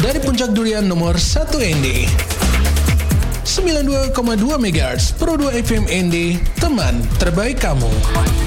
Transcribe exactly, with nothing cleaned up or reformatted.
Dari Puncak Durian nomor satu N D. sembilan puluh dua koma dua megahertz Pro dua F M N D, teman terbaik kamu.